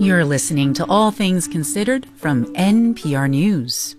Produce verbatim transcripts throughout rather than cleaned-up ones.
You're listening to All Things Considered from N P R News.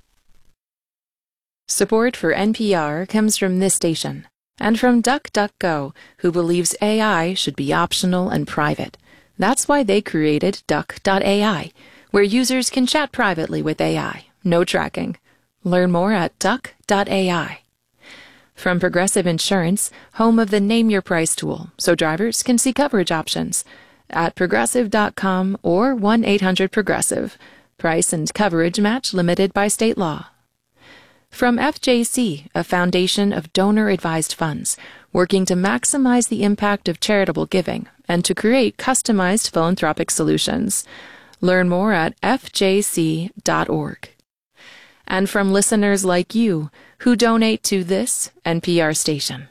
Support for N P R comes from this station and from DuckDuckGo, who believes A I should be optional and private. That's why they created Duck dot A I, where users can chat privately with A I. No tracking. Learn more at Duck dot A I. From Progressive Insurance, home of the Name Your Price tool, so drivers can see coverage options at progressive dot com or one eight hundred progressive. Price and coverage match limited by state law. From F J C, a foundation of donor-advised funds, working to maximize the impact of charitable giving and to create customized philanthropic solutions. Learn more at F J C dot org. And from listeners like you who donate to this N P R station.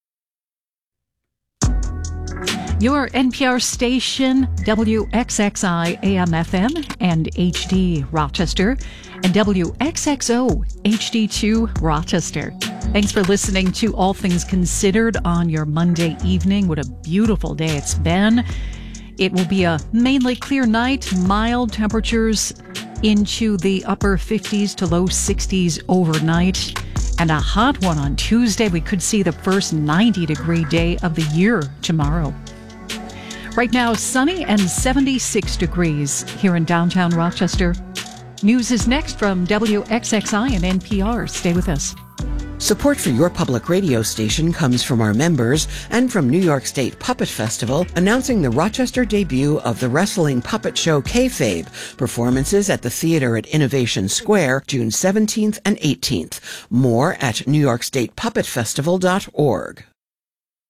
Your N P R station, W X X I A M F M and H D Rochester, and W X X O H D two Rochester. Thanks for listening to All Things Considered on your Monday evening. What a beautiful day it's been. It will be a mainly clear night, mild temperatures into the upper fifties to low sixties overnight, and a hot one on Tuesday. We could see the first ninety degree day of the year tomorrow. Right now, sunny and seventy-six degrees here in downtown Rochester. News is next from W X X I and N P R. Stay with us. Support for your public radio station comes from our members and from New York State Puppet Festival, announcing the Rochester debut of the wrestling puppet show Kayfabe. Performances at the theater at Innovation Square, June seventeenth and eighteenth. More at new york state puppet festival dot org.